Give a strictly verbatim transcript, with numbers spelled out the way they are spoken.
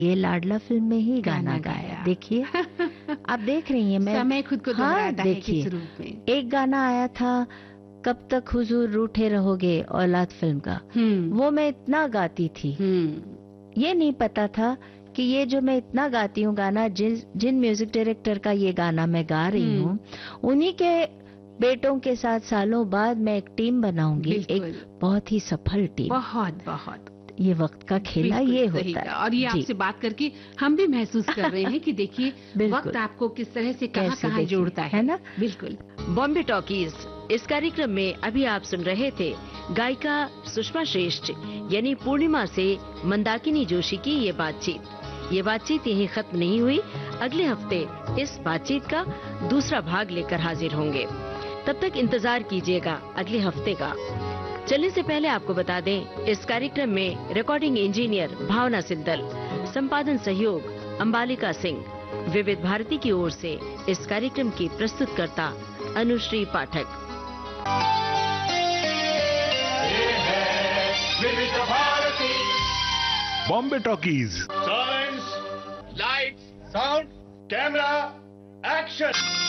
ये लाडला फिल्म में ही गाना, गाना गाया। गाया। देखिए आप देख रही हैं मैं समय खुद को हाँ दोहराता है देखिए किस रूप में। एक गाना आया था कब तक हुजूर रूठे रहोगे औलाद फिल्म का, हम्म वो मैं इतना गाती थी, हम्म ये नहीं पता था कि ये जो मैं इतना गाती हूँ गाना, जिन जिन म्यूजिक डायरेक्टर का ये गाना मैं गा रही हम्म। हूँ उन्हीं के बेटों के साथ सालों बाद मैं एक टीम बनाऊंगी, बिल्कुल। एक बहुत ही सफल टीम। बहुत बहुत ये वक्त का खेला बिल्कुल ये सही होता कहा। है और ये जी। आपसे बात करके हम भी महसूस कर रहे हैं कि देखिए बिल्कुल। वक्त आपको किस तरह से कहां कैसे कहां देखिए, जोड़ता है, है ना? बिल्कुल। बॉम्बे टॉकीज इस कार्यक्रम में अभी आप सुन रहे थे गायिका सुषमा श्रेष्ठ यानी पूर्णिमा से मंदाकिनी जोशी की ये बातचीत। ये बातचीत यहीं खत्म नहीं हुई, अगले हफ्ते इस बातचीत का दूसरा भाग लेकर हाजिर होंगे। तब तक इंतजार कीजिएगा अगले हफ्ते का। चलने से पहले आपको बता दें इस कार्यक्रम में रिकॉर्डिंग इंजीनियर भावना सिद्दल, संपादन सहयोग अंबालिका सिंह, विविध भारती की ओर से इस कार्यक्रम की प्रस्तुतकर्ता अनुश्री पाठक। विविध Bharti Bombay talkies. Science, lights, sound, camera, action.